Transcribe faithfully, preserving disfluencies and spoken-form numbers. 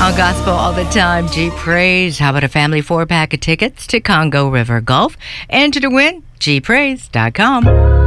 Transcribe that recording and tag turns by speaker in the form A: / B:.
A: on gospel all the time. G Praise. How about a family four pack of tickets to Congo River Golf? Enter to win. G praise dot com.